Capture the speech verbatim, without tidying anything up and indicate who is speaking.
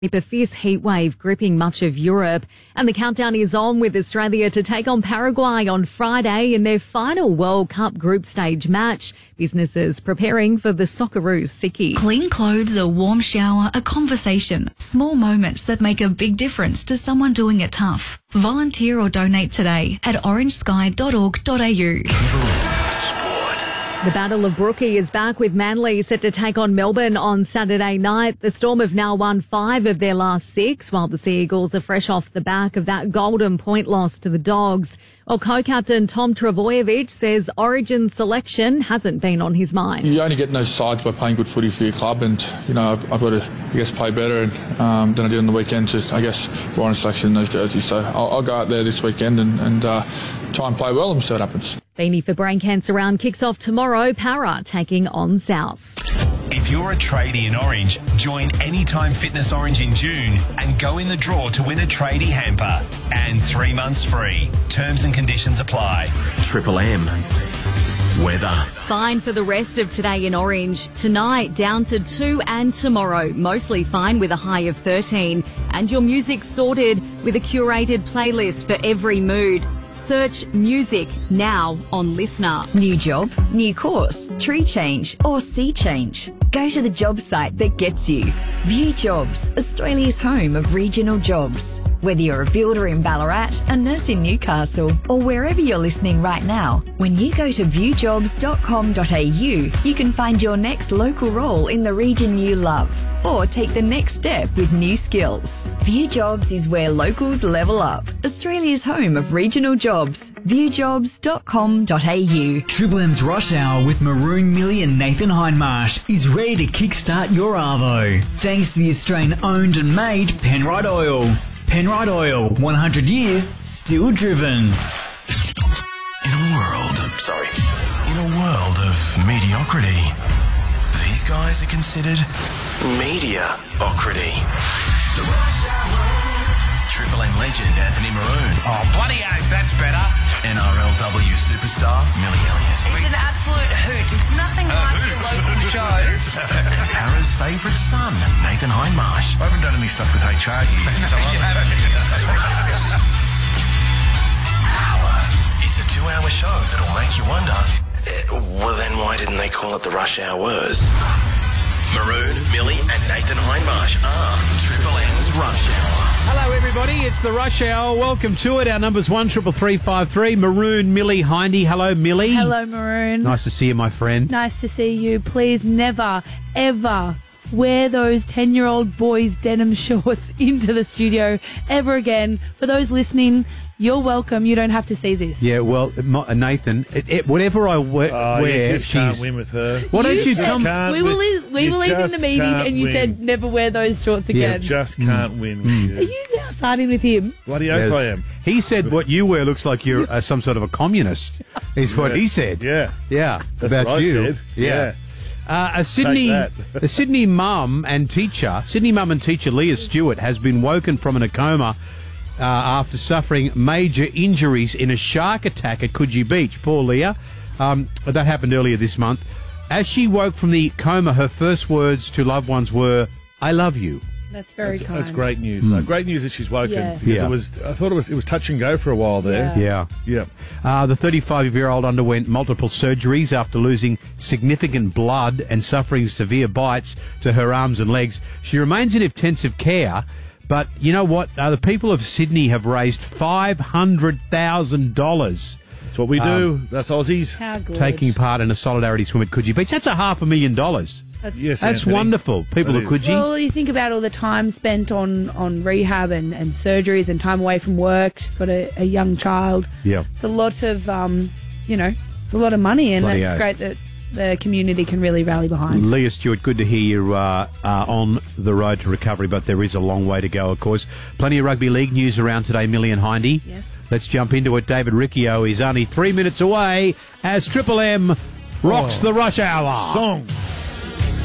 Speaker 1: A fierce heat wave gripping much of Europe, and the countdown is on with Australia to take on Paraguay on Friday in their final World Cup group stage match. Businesses preparing for the Socceroos sickie.
Speaker 2: Clean clothes, a warm shower, a conversation. Small moments that make a big difference to someone doing it tough. Volunteer or donate today at orange sky dot org dot a u.
Speaker 1: The Battle of Brookie is back with Manly set to take on Melbourne on Saturday night. The Storm have now won five of their last six, while the Sea Eagles are fresh off the back of that golden point loss to the Dogs. Well, co-captain Tom Trbojevic says Origin selection hasn't been on his mind.
Speaker 3: You only get in those sides by playing good footy for your club, and you know I've, I've got to, I guess, play better and, um, than I did on the weekend to, I guess, warrant selection in those jerseys. So I'll, I'll go out there this weekend and, and uh, try and play well and see what happens.
Speaker 1: Beanie for Brain Cancer Round kicks off tomorrow. Para taking on South.
Speaker 4: If you're a tradie in Orange, join Anytime Fitness Orange in June and go in the draw to win a tradie hamper. And three months free. Terms and conditions apply.
Speaker 5: Triple M. Weather.
Speaker 1: Fine for the rest of today in Orange. Tonight down to two, and tomorrow mostly fine with a high of thirteen. And your music sorted with a curated playlist for every mood. Search music now on Listener.
Speaker 2: New job, new course, tree change or sea change. Go to the job site that gets you. View Jobs, Australia's home of regional jobs. Whether you're a builder in Ballarat, a nurse in Newcastle, or wherever you're listening right now, when you go to view jobs dot com dot a u, you can find your next local role in the region you love, or take the next step with new skills. View Jobs is where locals level up. Australia's home of regional jobs. view jobs dot com dot a u.
Speaker 6: Triple M's Rush Hour with Maroon Millie and Nathan Hindmarsh is ready to kickstart your arvo. Thanks to the Australian-owned and made Penrite Oil. Penrite Oil, one hundred years, still driven.
Speaker 5: In a world of, sorry, in a world of mediocrity, these guys are considered media-ocrity. The Rush Hour. Triple M legend Anthony Maroon.
Speaker 4: Oh, bloody oath, that's better.
Speaker 5: N R L W superstar Millie Elliott.
Speaker 7: It's an absolute hoot. It's nothing like your local shows.
Speaker 5: And Para's favourite son, Nathan Hindmarsh.
Speaker 8: I haven't done any stuff with H R here. So
Speaker 5: Hour. It's a two-hour show that'll make you wonder, uh, well then why didn't they call it the Rush Hours? Maroon, Millie and Nathan Hindmarsh are Triple M's Rush Hour.
Speaker 9: Hello everybody, it's the Rush Hour. Welcome to it. Our number's one triple three five three. Maroon, Millie, Hindy. Hello, Millie.
Speaker 10: Hello, Maroon.
Speaker 9: Nice to see you, my friend.
Speaker 10: Nice to see you. Please never, ever wear those ten-year-old boys' denim shorts into the studio ever again. For those listening, you're welcome. You don't have to see this.
Speaker 9: Yeah, well, my, Nathan, it, it, whatever I we-
Speaker 8: oh,
Speaker 9: wear,
Speaker 8: you just
Speaker 9: she's...
Speaker 8: can't win with her.
Speaker 9: Why don't you
Speaker 10: said,
Speaker 9: come...
Speaker 10: We were, li- we
Speaker 8: you
Speaker 10: were leaving the meeting and you
Speaker 8: win.
Speaker 10: said never wear those shorts again.
Speaker 8: You just can't mm. win with
Speaker 9: Mm.
Speaker 8: you.
Speaker 10: Are you now siding with him?
Speaker 8: Bloody oath
Speaker 9: Yes.
Speaker 8: I am.
Speaker 9: He said what you wear looks like you're uh, some sort of a communist, is what
Speaker 8: Yes.
Speaker 9: he said.
Speaker 8: Yeah.
Speaker 9: Yeah,
Speaker 8: That's
Speaker 9: about
Speaker 8: what I
Speaker 9: you.
Speaker 8: said.
Speaker 9: Yeah. Uh, a Sydney,
Speaker 8: that.
Speaker 9: a Sydney mum and teacher, Sydney mum and teacher Leah Stewart has been woken from a coma uh, after suffering major injuries in a shark attack at Coogee Beach. Poor Leah. Um, that happened earlier this month. As she woke from the coma, her first words to loved ones were, "I love you."
Speaker 10: That's very
Speaker 8: That's,
Speaker 10: kind.
Speaker 8: that's great news. Though. Great news that she's woken.
Speaker 10: Yeah.
Speaker 8: Because
Speaker 9: Yeah.
Speaker 8: it was. I thought it was. It was touch and go for a while there.
Speaker 9: Yeah.
Speaker 8: Yeah.
Speaker 9: Uh, the thirty-five-year-old underwent multiple surgeries after losing significant blood and suffering severe bites to her arms and legs. She remains in intensive care, but you know what? Uh, the people of Sydney have raised five hundred thousand dollars.
Speaker 8: That's what we do.
Speaker 9: Um,
Speaker 8: That's Aussies.
Speaker 10: How good.
Speaker 9: Taking part in a solidarity swim at Coogee Beach. That's a half a million dollars.
Speaker 10: That's,
Speaker 8: Yes,
Speaker 9: That's
Speaker 8: Anthony.
Speaker 9: wonderful. People
Speaker 8: That
Speaker 9: of
Speaker 8: is.
Speaker 9: Coogee.
Speaker 10: Well, you think about all the time spent on, on rehab and, and surgeries and time away from work. She's got a, a young child.
Speaker 9: Yeah.
Speaker 10: It's a lot of, um, you know, it's a lot of money, and
Speaker 9: Bloody
Speaker 10: it's
Speaker 9: oath.
Speaker 10: great that the community can really rally behind.
Speaker 9: Leah Stewart, good to hear you uh, uh, on the road to recovery, but there is a long way to go, of course. Plenty of rugby league news around today, Millie and Hindy.
Speaker 10: Yes.
Speaker 9: Let's jump into it. David Riccio is only three minutes away as Triple M rocks
Speaker 8: Oh.
Speaker 9: the rush hour.
Speaker 8: Song.